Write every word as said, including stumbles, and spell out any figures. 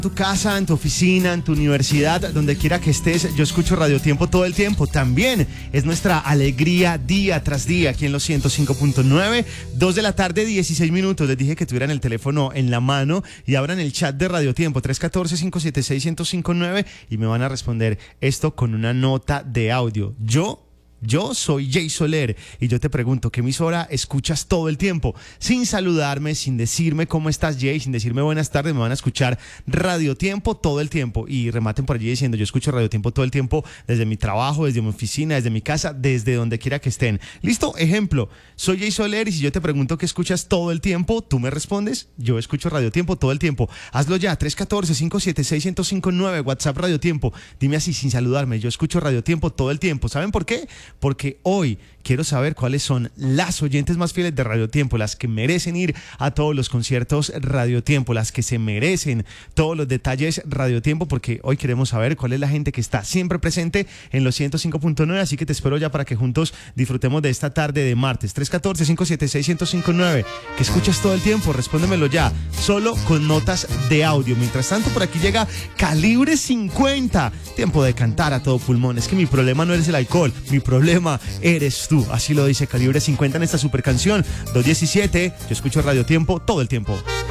Tu casa, en tu oficina, en tu universidad, donde quiera que estés, yo escucho Radio Tiempo todo el tiempo. También es nuestra alegría día tras día aquí en los ciento cinco punto nueve. Dos de la tarde, dieciséis minutos. Les dije que tuvieran el teléfono en la mano y abran el chat de Radio Tiempo tres uno cuatro, cinco siete seis, uno cero cinco nueve y me van a responder esto con una nota de audio. Yo... Yo soy Jay Soler y yo te pregunto, ¿qué emisora escuchas todo el tiempo? Sin saludarme, sin decirme cómo estás, Jay, sin decirme buenas tardes, me van a escuchar Radio Tiempo todo el tiempo. Y rematen por allí diciendo, yo escucho Radio Tiempo todo el tiempo desde mi trabajo, desde mi oficina, desde mi casa, desde donde quiera que estén. ¿Listo? Ejemplo, soy Jay Soler y si yo te pregunto qué escuchas todo el tiempo, tú me respondes, yo escucho Radio Tiempo todo el tiempo. Hazlo ya, tres uno cuatro, cinco siete seis, uno cero cinco nueve, WhatsApp Radio Tiempo. Dime así, sin saludarme, yo escucho Radio Tiempo todo el tiempo. ¿Saben por qué? Porque hoy quiero saber cuáles son las oyentes más fieles de Radio Tiempo, las que merecen ir a todos los conciertos Radio Tiempo, las que se merecen todos los detalles Radio Tiempo, porque hoy queremos saber cuál es la gente que está siempre presente en los ciento cinco punto nueve, así que te espero ya para que juntos disfrutemos de esta tarde de martes. tres uno cuatro, cinco siete seis, uno cero cinco nueve, que escuchas todo el tiempo, respóndemelo ya, solo con notas de audio. Mientras tanto, por aquí llega Calibre cincuenta, tiempo de cantar a todo pulmón. Es que mi problema no es el alcohol, mi problema eres tú, así lo dice Calibre cincuenta en esta super canción. Dos diecisiete, yo escucho Radio Tiempo todo el tiempo.